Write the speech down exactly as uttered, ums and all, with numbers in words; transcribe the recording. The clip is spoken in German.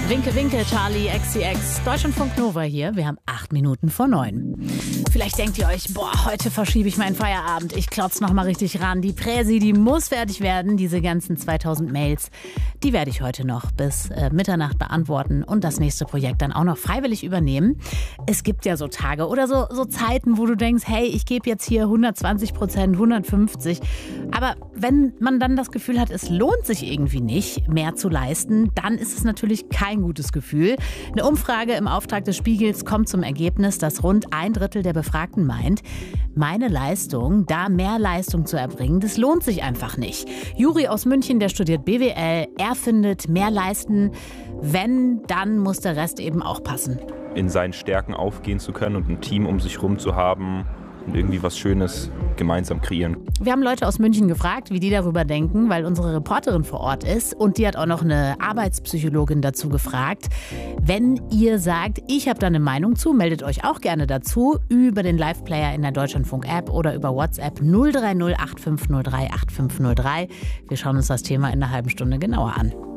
Winke, winke, Charlie, X C X, Deutschlandfunk Nova hier. Wir haben acht Minuten vor neun. Vielleicht denkt ihr euch, boah, heute verschiebe ich meinen Feierabend. Ich klotz noch mal richtig ran. Die Präsi, die muss fertig werden. Diese ganzen zweitausend Mails, die werde ich heute noch bis äh, Mitternacht beantworten und das nächste Projekt dann auch noch freiwillig übernehmen. Es gibt ja so Tage oder so, so Zeiten, wo du denkst, hey, ich gebe jetzt hier hundertzwanzig Prozent, hundertfünfzig. Aber wenn man dann das Gefühl hat, es lohnt sich irgendwie nicht, mehr zu leisten, dann ist es natürlich kein gutes Gefühl. Eine Umfrage im Auftrag des Spiegels kommt zum Ergebnis, dass rund ein Drittel der Befragten meint, meine Leistung, da mehr Leistung zu erbringen, das lohnt sich einfach nicht. Juri aus München, der studiert B W L, er findet, mehr leisten, wenn, dann muss der Rest eben auch passen. In seinen Stärken aufgehen zu können und ein Team um sich herum zu haben und irgendwie was Schönes gemeinsam kreieren. Wir haben Leute aus München gefragt, wie die darüber denken, weil unsere Reporterin vor Ort ist und die hat auch noch eine Arbeitspsychologin dazu gefragt. Wenn ihr sagt, ich habe da eine Meinung zu, meldet euch auch gerne dazu über den Live-Player in der Deutschlandfunk-App oder über WhatsApp null drei null acht fünf null drei acht fünf null drei. Wir schauen uns das Thema in einer halben Stunde genauer an.